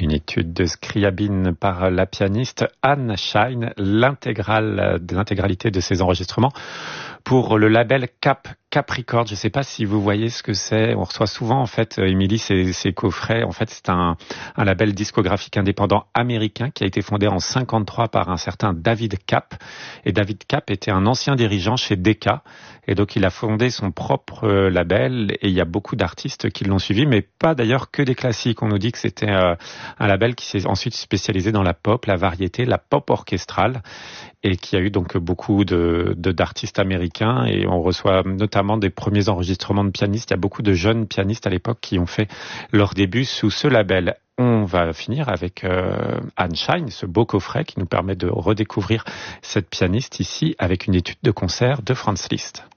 Une étude de Scriabine par la pianiste Anne Shine, l'intégralité de ses enregistrements pour le label Cap Records. Je ne sais pas si vous voyez ce que c'est. On reçoit souvent, en fait, Émilie, ces coffrets. En fait, c'est un label discographique indépendant américain qui a été fondé en 1953 par un certain David Cap. Et David Cap était un ancien dirigeant chez Decca. Et donc, il a fondé son propre label. Et il y a beaucoup d'artistes qui l'ont suivi, mais pas d'ailleurs que des classiques. On nous dit que c'était un label qui s'est ensuite spécialisé dans la pop, la variété, la pop orchestrale, et qui a eu donc beaucoup d'artistes américains, et on reçoit notamment des premiers enregistrements de pianistes. Il y a beaucoup de jeunes pianistes à l'époque qui ont fait leur début sous ce label. On va finir avec Anne Shine, ce beau coffret qui nous permet de redécouvrir cette pianiste ici avec une étude de concert de Franz Liszt.